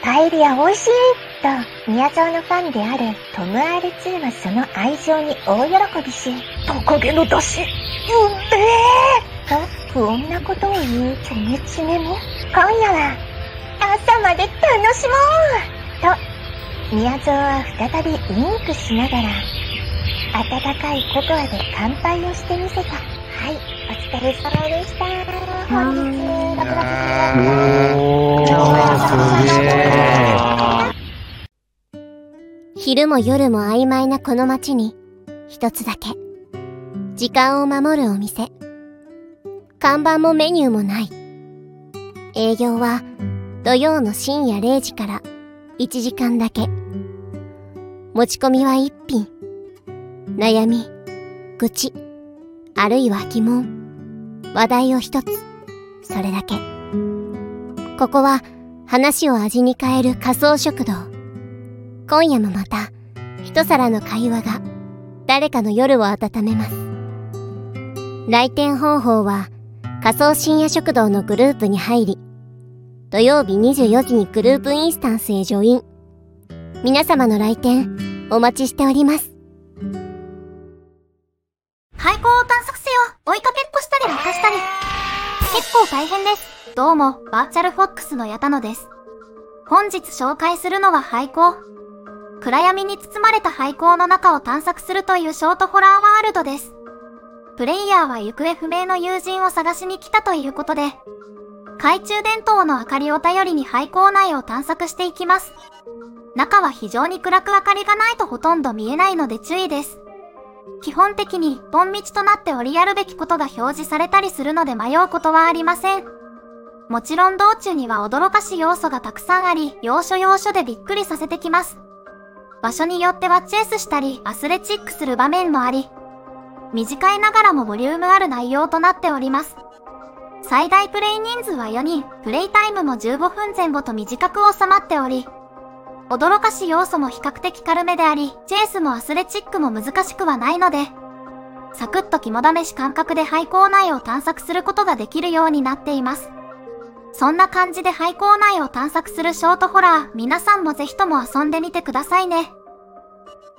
パエリア美味しいと、宮沢のファンであるトム R2 はその愛情に大喜びし、 トカゲの出汁、 と不穏なことを言うチョメチメも、今夜は朝まで楽しもうと、宮沢は再びウインクしながら、温かいココアで乾杯をしてみせた。はい、お疲れ様でした。本日、6月昼も夜も曖昧なこの街に、一つだけ、時間を守るお店。看板もメニューもない。営業は土曜の深夜0時から1時間だけ。持ち込みは1品。悩み、愚痴、あるいは疑問、話題を一つ。それだけ。ここは話を味に変える仮想食堂。今夜もまた一皿の会話が誰かの夜を温めます。来店方法は仮想深夜食堂のグループに入り、土曜日24時にグループインスタンスへジョイン。皆様の来店お待ちしております。 廃校を探索せよ。追いかけっこしたり落下したり。結構大変です。どうも、バーチャルフォックスの矢田野です。本日紹介するのは廃校。暗闇に包まれた廃校の中を探索するというショートホラーワールドです。プレイヤーは行方不明の友人を探しに来たということで、懐中電灯の明かりを頼りに廃校内を探索していきます。中は非常に暗く明かりがないとほとんど見えないので注意です。基本的に一本道となっておりやるべきことが表示されたりするので迷うことはありません。もちろん道中には驚かし要素がたくさんあり、要所要所でびっくりさせてきます。場所によってはチェイスしたりアスレチックする場面もあり、短いながらもボリュームある内容となっております。最大プレイ人数は4人、プレイタイムも15分前後と短く収まっており、驚かし要素も比較的軽めであり、チェイスもアスレチックも難しくはないので、サクッと肝試し感覚で廃校内を探索することができるようになっています。そんな感じで廃校内を探索するショートホラー、皆さんもぜひとも遊んでみてくださいね。